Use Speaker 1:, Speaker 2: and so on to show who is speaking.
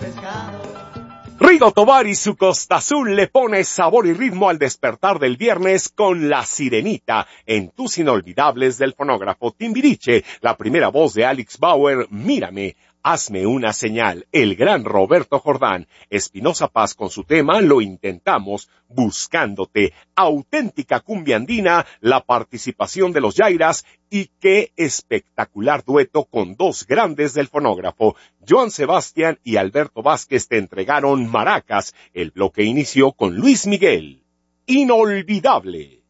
Speaker 1: Rigo Tobar y su Costa Azul le pone sabor y ritmo al despertar del viernes con La Sirenita en tus inolvidables del fonógrafo Timbiriche, la primera voz de Alex Bauer, Mírame, Hazme una señal, el gran Roberto Jordán, Espinosa Paz con su tema Lo Intentamos, Buscándote, auténtica cumbia andina, la participación de los Yairas y qué espectacular dueto con dos grandes del fonógrafo. Joan Sebastián y Alberto Vázquez te entregaron Maracas. El bloque inició con Luis Miguel. Inolvidable.